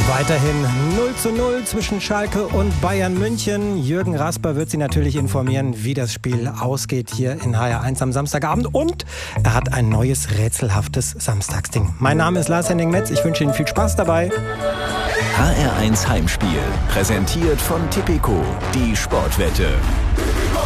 Weiterhin 0:0 zwischen Schalke und Bayern München. Jürgen Rasper wird Sie natürlich informieren, wie das Spiel ausgeht hier in HR1 am Samstagabend. Und er hat ein neues rätselhaftes Samstagsding. Mein Name ist Lars-Henning Metz. Ich wünsche Ihnen viel Spaß dabei. HR1 Heimspiel, präsentiert von Tipico, die Sportwette.